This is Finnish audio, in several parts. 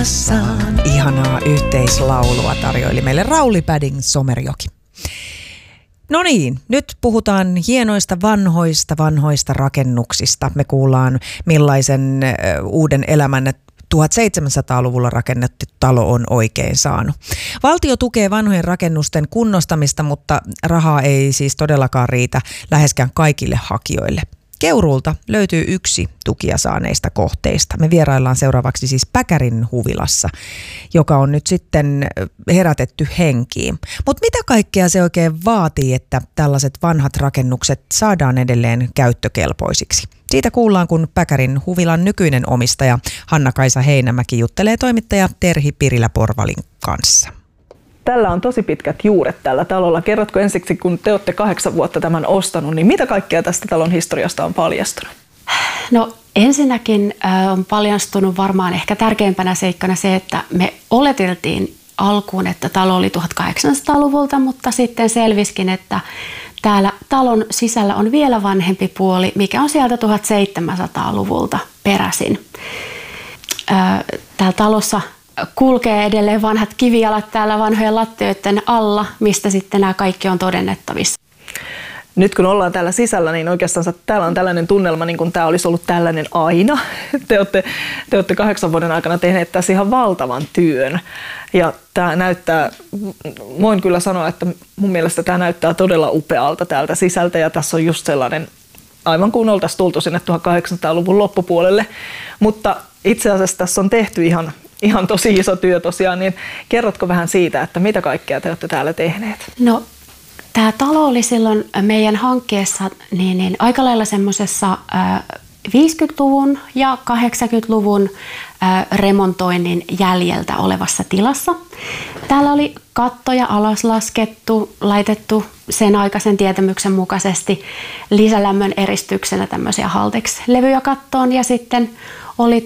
huvilassaan. Ihanaa yhteislaulua tarjoili meille Rauli Padding Somerjoki. No niin, nyt puhutaan hienoista vanhoista rakennuksista. Me kuullaan millaisen uuden elämän 1700-luvulla rakennettu talo on oikein saanut. Valtio tukee vanhojen rakennusten kunnostamista, mutta rahaa ei siis todellakaan riitä läheskään kaikille hakijoille. Keuruulta löytyy yksi tukia saaneista kohteista. Me vieraillaan seuraavaksi siis Päkärin huvilassa, joka on nyt sitten herätetty henkiin. Mutta mitä kaikkea se oikein vaatii, että tällaiset vanhat rakennukset saadaan edelleen käyttökelpoisiksi? Siitä kuullaan, kun Päkärin huvilan nykyinen omistaja Hanna-Kaisa Heinämäki juttelee toimittaja Terhi Pirilä-Porvalin kanssa. Tällä on tosi pitkät juuret tällä talolla. Kerrotko ensiksi, kun te olette 8 vuotta tämän ostanut, niin mitä kaikkea tästä talon historiasta on paljastunut? No ensinnäkin on paljastunut varmaan ehkä tärkeimpänä seikkana se, että me oleteltiin alkuun, että talo oli 1800-luvulta, mutta sitten selviskin, että täällä talon sisällä on vielä vanhempi puoli, mikä on sieltä 1700-luvulta peräisin. Täällä talossa kulkee edelleen vanhat kivijalat täällä vanhojen lattioiden alla, mistä sitten nämä kaikki on todennettavissa. Nyt kun ollaan täällä sisällä, niin oikeastaan täällä on tällainen tunnelma, niin kuin tämä olisi ollut tällainen aina. Te olette 8 vuoden aikana tehneet tässä ihan valtavan työn. Ja tämä näyttää, voin kyllä sanoa, että mun mielestä tämä näyttää todella upealta täältä sisältä. Ja tässä on just sellainen, aivan kuin oltaisiin tultu sinne 1800-luvun loppupuolelle. Mutta itse asiassa tässä on tehty ihan tosi iso työ tosiaan, niin kerrotko vähän siitä, että mitä kaikkea te olette täällä tehneet? No, tämä talo oli silloin meidän hankkeessa niin aika lailla semmoisessa 50-luvun ja 80-luvun remontoinnin jäljeltä olevassa tilassa. Täällä oli kattoja alas laskettu, laitettu sen aikaisen tietämyksen mukaisesti lisälämmön eristyksenä tämmöisiä Haltex-levyjä kattoon ja sitten oli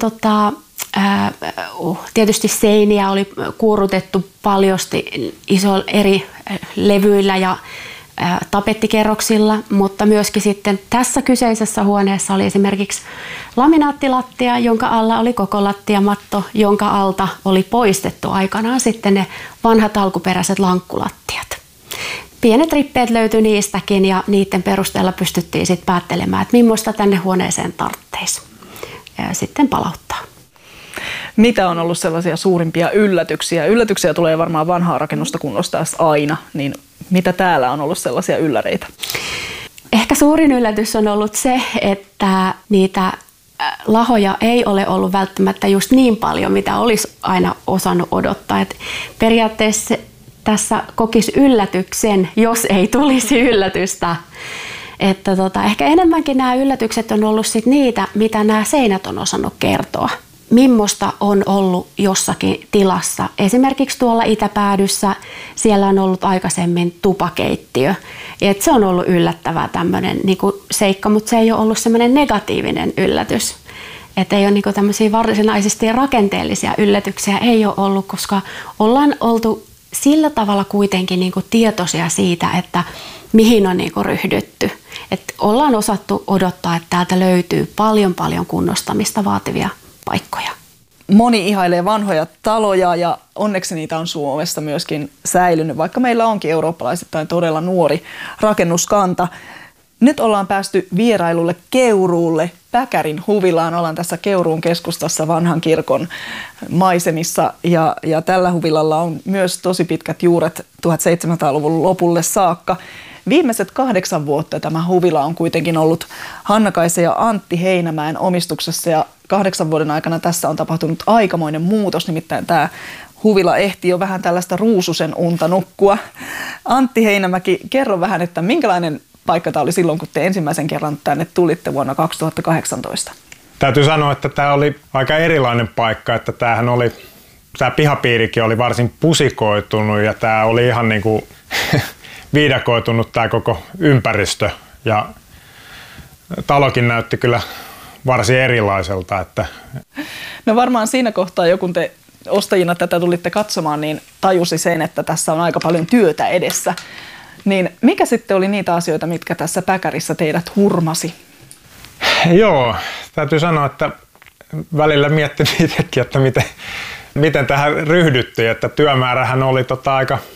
tietysti seiniä oli kuurutettu paljosti iso eri levyillä ja tapettikerroksilla, mutta myöskin sitten tässä kyseisessä huoneessa oli esimerkiksi laminaattilattia, jonka alla oli koko lattiamatto, jonka alta oli poistettu aikanaan sitten ne vanhat alkuperäiset lankkulattiat. Pienet rippeet löytyi niistäkin ja niiden perusteella pystyttiin sitten päättelemään, että millaista tänne huoneeseen tarvitsisi ja sitten palauttaa. Mitä on ollut sellaisia suurimpia yllätyksiä? Yllätyksiä tulee varmaan vanhaa rakennusta kunnostaessa aina, niin mitä täällä on ollut sellaisia ylläreitä? Ehkä suurin yllätys on ollut se, että niitä lahoja ei ole ollut välttämättä just niin paljon, mitä olisi aina osannut odottaa. Et periaatteessa tässä kokisi yllätyksen, jos ei tulisi yllätystä. Että ehkä enemmänkin nämä yllätykset on ollut sit niitä, mitä nämä seinät on osannut kertoa. Mimmosta on ollut jossakin tilassa. Esimerkiksi tuolla itäpäädyssä siellä on ollut aikaisemmin tupakeittiö. Et se on ollut yllättävää tämmöinen seikka, mutta se ei ole ollut semmoinen negatiivinen yllätys. Et ei ole tämmöisiä varsinaisesti rakenteellisia yllätyksiä ei ole ollut, koska ollaan oltu sillä tavalla kuitenkin tietoisia siitä, että mihin on ryhdytty. Et ollaan osattu odottaa, että täältä löytyy paljon kunnostamista vaativia paikkoja. Moni ihailee vanhoja taloja ja onneksi niitä on Suomessa myöskin säilynyt, vaikka meillä onkin eurooppalaisittain todella nuori rakennuskanta. Nyt ollaan päästy vierailulle Keuruulle, Päkärin huvilaan. Ollaan tässä Keuruun keskustassa vanhan kirkon maisemissa ja tällä huvilalla on myös tosi pitkät juuret 1700-luvun lopulle saakka. Viimeiset 8 vuotta tämä huvila on kuitenkin ollut Hanna-Kaisa ja Antti Heinämäen omistuksessa ja 8 vuoden aikana tässä on tapahtunut aikamoinen muutos, nimittäin tämä huvila ehti jo vähän tällaista ruususen unta nukkua. Antti Heinämäki, kerro vähän, että minkälainen paikka tämä oli silloin, kun te ensimmäisen kerran tänne tulitte vuonna 2018? Täytyy sanoa, että tämä oli aika erilainen paikka, että tämä pihapiirikin oli varsin pusikoitunut ja tämä oli ihan niin kuin viidakoitunut tämä koko ympäristö ja talokin näytti kyllä varsin erilaiselta. Että No varmaan siinä kohtaa jo kun te ostajina tätä tulitte katsomaan, niin tajusi sen, että tässä on aika paljon työtä edessä. Niin mikä sitten oli niitä asioita, mitkä tässä Päkärissä teidät hurmasi? Joo, täytyy sanoa, että välillä miettinyt itsekin, että miten tähän ryhdyttiin, että työmäärähän oli aika